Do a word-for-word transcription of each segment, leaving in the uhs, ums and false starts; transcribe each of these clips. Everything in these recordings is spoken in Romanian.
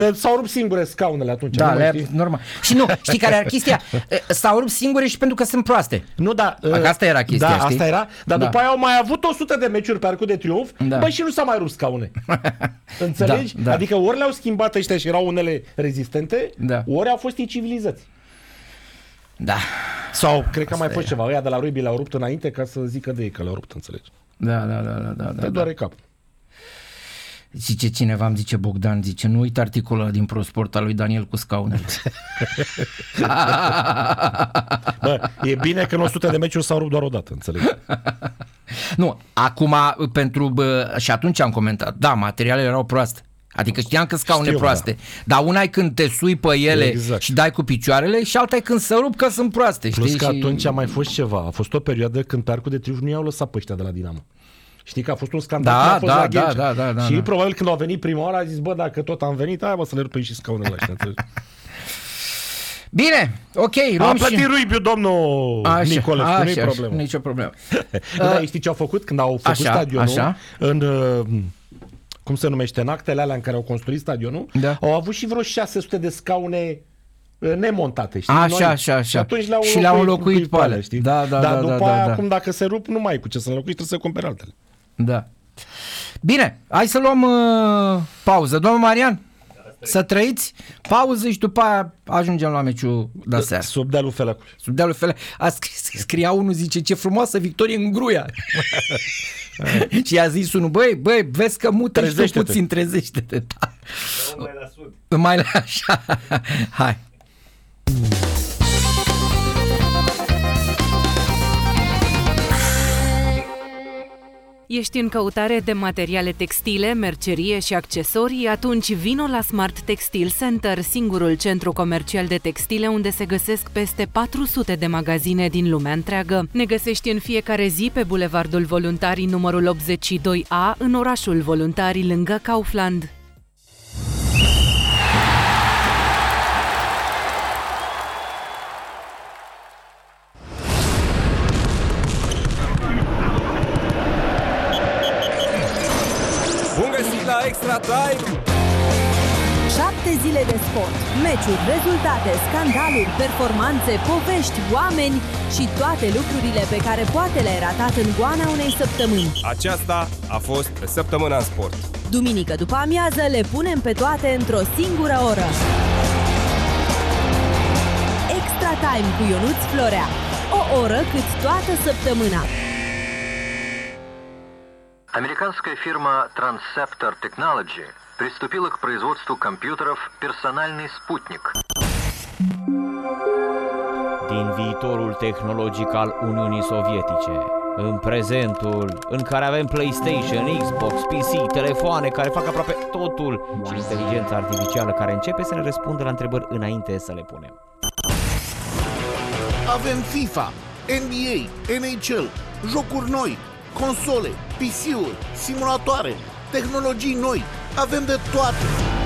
S-au rupt singure scaunele atunci. Da, le normal. Și nu, știi care era chestia? S-au rupt singure și pentru că sunt proaste. Nu, da. Asta era chestia, da, știi? asta era, dar da. după aia au mai avut o sută de meciuri pe Arcul de Triunf, da. Băi, și nu s-au mai rupt scaune. Înțelegi? Da, da. Adică ori le-au schimbat ăștia și erau unele rezistente, da. ori au fost incivilizați. Da. Sau, cred că asta mai fost e. ceva. Ăia de la rugby le-au rupt înainte ca să zică de ei că le-au rupt, înțelegi? Da, da, da, da, da. Te da, doare da. cap. Zice cineva, îmi zice Bogdan, zice, nu uita articolul ăla din ProSport al lui Daniel cu scaunele. Bă, e bine că în o sută de meciuri s-au rupt doar o dată, înțelegi? Nu, acum pentru, bă, și atunci am comentat, da, materialele erau proaste. Adică știam că scaune Știu, proaste, da. Dar una e când te sui pe ele exact. Și dai cu picioarele și alta e când se rup că sunt proaste. Plus știi? că și... atunci a mai fost ceva. A fost o perioadă când pe Arcul de Triunf nu i-au lăsat pe ăștia de la Dinamo. Știi că a fost un scandal. Da, a fost da, la da, da, da, da. Și da. probabil când au venit prima oară a zis, bă, dacă tot am venit, hai bă să le rupem și scaunele ăștia. Bine, ok, luăm a plătit și... Ruibiu, domnul așa, Nicolescu, așa, nu-i problemă. Nicio problemă. Da, știi ce au făcut când au făcut așa, stadionul? așa. În, cum se numește, în actele alea în care au construit stadionul, da. Au avut și vreo șase sute de scaune nemontate, știi? Așa, Noi. așa, așa. Și atunci le-au și le-au înlocuit pe alea, știi? Da, da, Dar da, după da, aia, da. acum dacă se rup, nu mai ai cu ce să înlocuiești, trebuie să cumperi altele. Da. Bine, hai să luăm uh, pauză. Domnul Marian, să trăiți, pauză și după aia ajungem la meciul de seară. Sub dealul Felăcului. Sub dealul Felăcului. A scris, scria unul, zice, ce frumoasă victorie în Gruia. Și a zis unul, băi, băi, vezi că mută și tu puțin, trezește-te. Da. Mai la sud. Mai la așa. Hai. Ești în căutare de materiale textile, mercerie și accesorii? Atunci vino la Smart Textile Center, singurul centru comercial de textile unde se găsesc peste patru sute de magazine din lumea întreagă. Ne găsești în fiecare zi pe Bulevardul Voluntarii numărul optzeci și doi A, în orașul Voluntarii, lângă Kaufland. Extra Time! Șapte zile de sport, meciuri, rezultate, scandaluri, performanțe, povești, oameni și toate lucrurile pe care poate le-ai ratat în goana unei săptămâni. Aceasta a fost Săptămâna în Sport. Duminică după amiază le punem pe toate într-o singură oră. Extra Time cu Ionuț Florea. O oră cât toată săptămâna. Американская фирма Transceptor Technology приступила к производству компьютеров «Персональный спутник». Din viitorul tehnologic al Uniunii Sovietice, în prezentul în care avem PlayStation, Xbox, P C, telefoane care fac aproape totul și inteligența artificială care începe să ne răspundă la întrebări înainte să le punem. Avem FIFA, N B A, N H L, jocuri noi, console, P C-uri, simulatoare, tehnologii noi, avem de toate.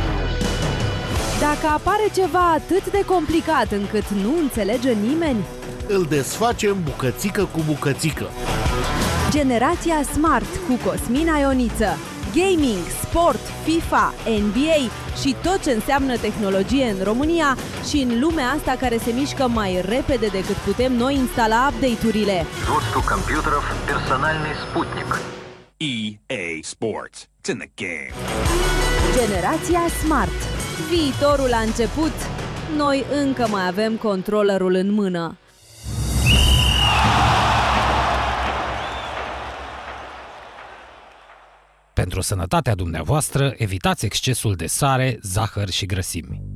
Dacă apare ceva atât de complicat încât nu înțelege nimeni, îl desfacem bucățică cu bucățică. Generația Smart cu Cosmin Ioniță. Gaming, sport, FIFA, N B A și tot ce înseamnă tehnologie în România și în lumea asta care se mișcă mai repede decât putem noi instala update-urile. Производство компьютеров «Персональный спутник». E A Sports. It's in the game. Generația Smart. Viitorul a început. Noi încă mai avem controllerul în mână. Pentru sănătatea dumneavoastră, evitați excesul de sare, zahăr și grăsimi.